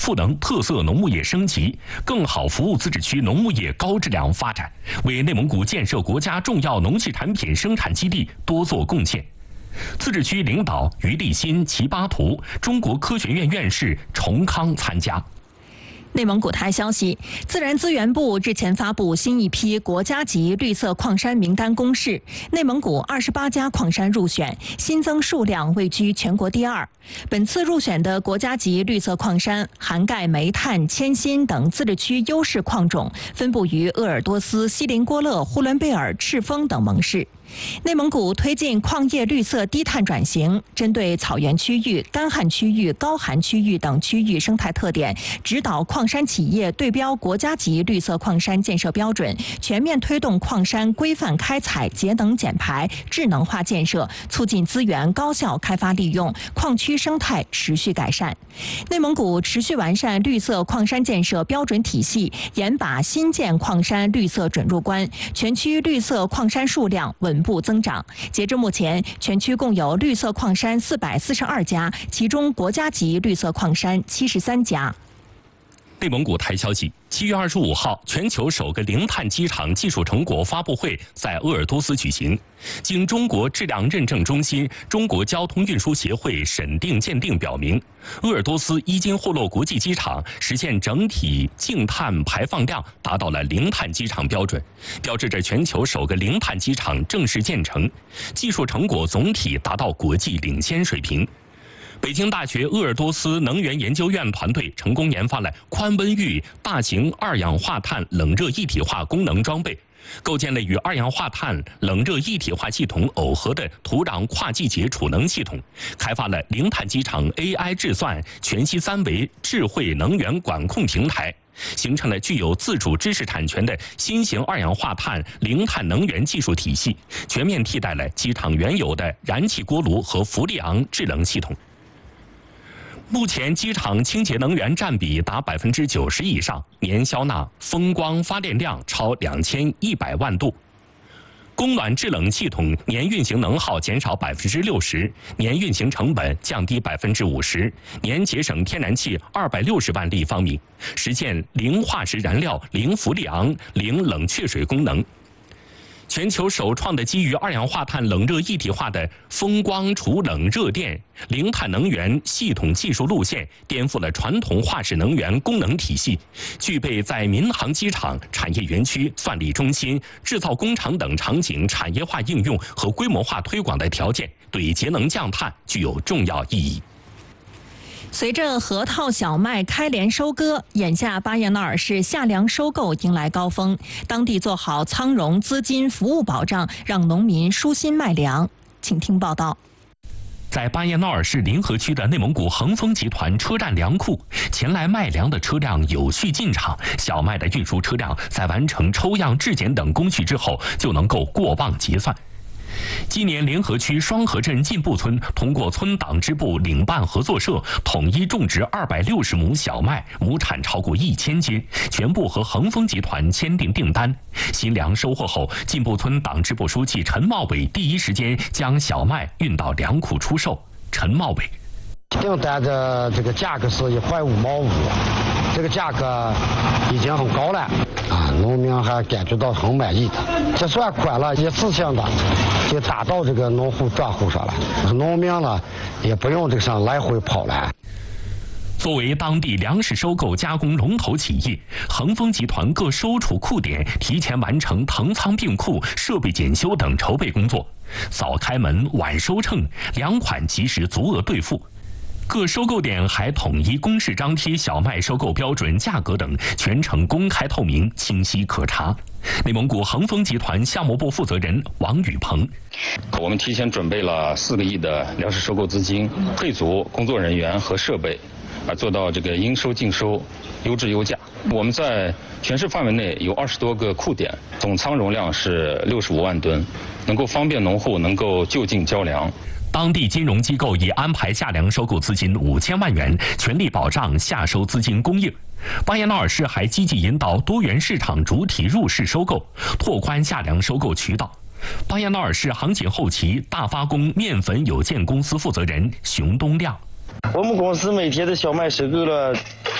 赋能特色农牧业升级，更好服务自治区农牧业高质量发展，为内蒙古建设国家重要农企产品生产基地多做贡献。自治区领导于立新、齐巴图、中国科学院院士崇康参加。 内蒙古台消息，自然资源部日前发布新一批国家级绿色矿山名单公示，内蒙古28家矿山入选，新增数量位居全国第2。本次入选的国家级绿色矿山涵盖煤炭、铅锌等自治区优势矿种，分布于鄂尔多斯、锡林郭勒、呼伦贝尔、赤峰等盟市。内蒙古推进矿业绿色低碳转型，针对草原区域、干旱区域、高寒区域等区域生态特点，指导矿山企业对标国家级绿色矿山建设标准，全面推动矿山规范开采、节能减排、智能化建设，促进资源高效开发利用，矿区生态持续改善。内蒙古持续完善绿色矿山建设标准体系，严把新建矿山绿色准入关，全区绿色矿山数量稳步增长。截至目前，全区共有绿色矿山442家，其中国家级绿色矿山73家。 内蒙古台消息，7月25号，全球首个零碳机场技术成果发布会在鄂尔多斯举行。经中国质量认证中心、中国交通运输协会审定鉴定表明，鄂尔多斯伊金霍洛国际机场实现整体净碳排放量达到了零碳机场标准，标志着全球首个零碳机场正式建成，技术成果总体达到国际领先水平。北京大学鄂尔多斯能源研究院团队成功研发了宽温域大型二氧化碳冷热一体化功能装备，构建了与二氧化碳冷热一体化系统耦合的土壤跨季节储能系统，开发了零碳机场 AI 智算全息3维智慧能源管控平台，形成了具有自主知识产权的新型二氧化碳零碳能源技术体系，全面替代了机场原有的燃气锅炉和氟利昂制冷系统。目前，机场清洁能源占比达90%以上，年消纳风光发电量超2100万度。供暖制冷系统年运行能耗减少60%，年运行成本降低50%，年节省天然气260万立方米，实现零化石燃料、零氟利昂、零冷却水功能。全球首创的基于二氧化碳冷热一体化的风光储冷热电零碳能源系统技术路线，颠覆了传统化石能源功能体系，具备在民航机场、产业园区、算力中心、制造工厂等场景产业化应用和规模化推广的条件，对节能降碳具有重要意义。 随着河套小麦开镰收割，眼下巴彦淖尔市夏粮收购迎来高峰，当地做好仓容资金服务保障，让农民舒心卖粮。请听报道。 在巴彦淖尔市临河区的内蒙古恒丰集团车站粮库，前来卖粮的车辆有序进场，小麦的运输车辆在完成抽样、质检等工序之后，就能够过磅结算。今年临河区双河镇进步村通过村党支部领办合作社统一种植260亩小麦，亩产超过1000斤，全部和恒丰集团签订订单。新粮收获后，进步村党支部书记陈茂伟第一时间将小麦运到粮库出售。陈茂伟。 订单的这个价格是1块5毛5，这个价格已经很高了啊，农民还感觉到很满意的。结算款了，一次性的就打到这个农户账户上了，农民呢也不用这个上来回跑了。 作为当地粮食收购加工龙头企业，恒丰集团各收储库点提前完成腾仓并库、设备检修等筹备工作，早开门晚收秤，粮款及时足额兑付。各收购点还统一公示张贴小麦收购标准、价格等，全程公开透明、清晰可查。内蒙古恒丰集团项目部负责人王宇鹏： 我们提前准备了4个亿的粮食收购资金，配足工作人员和设备，做到这个应收尽收、优质优价。我们在全市范围内有20多个库点，总仓容量是65万吨，能够方便农户能够就近交粮。 当地金融机构已安排夏粮收购资金5000万元，全力保障夏收资金供应。巴彦淖尔市还积极引导多元市场主体入市收购，拓宽夏粮收购渠道。巴彦淖尔市航锦后旗大发工面粉有限公司负责人熊东亮： 我们公司每天的小麦收购了